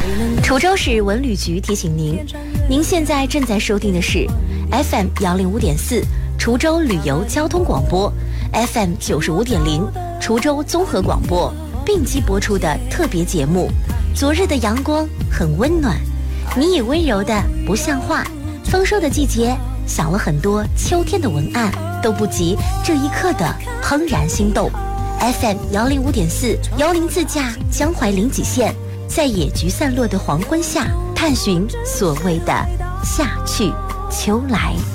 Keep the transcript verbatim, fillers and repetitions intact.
滁州市文旅局提醒您，您现在正在收听的是 F M 幺零五点四滁州旅游交通广播， F M 九十五点零滁州综合广播并机播出的特别节目。昨日的阳光很温暖，你也温柔的不像话。丰收的季节，想了很多秋天的文案，都不及这一刻的怦然心动。F M 幺零五点四幽灵自驾江淮临济县，在野菊散落的黄昏下，探寻所谓的夏去秋来。